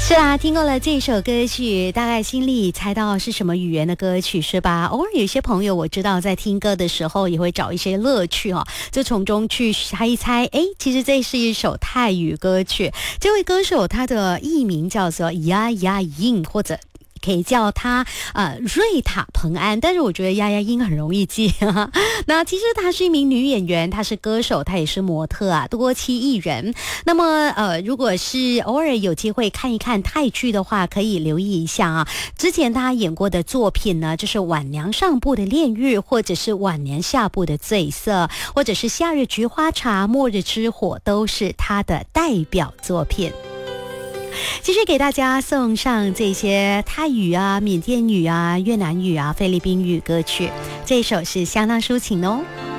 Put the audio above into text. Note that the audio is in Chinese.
是啊，听过了这首歌曲，大概心里猜到是什么语言的歌曲是吧？偶尔有些朋友我知道在听歌的时候也会找一些乐趣哦，就从中去猜一猜，其实这是一首泰语歌曲。这位歌手他的艺名叫做呀呀英，或者可以叫他瑞塔彭安，但是我觉得丫丫音很容易记啊。那其实她是一名女演员，她是歌手，她也是模特啊，多栖艺人。那么如果是偶尔有机会看一看泰剧的话，可以留意一下啊。之前她演过的作品呢，就是晚娘上部的炼狱，或者是晚年下部的醉色，或者是夏日菊花茶、末日之火，都是她的代表作品。继续给大家送上这些泰语啊、缅甸语啊、越南语啊、菲律宾语歌曲，这一首是相当抒情哦。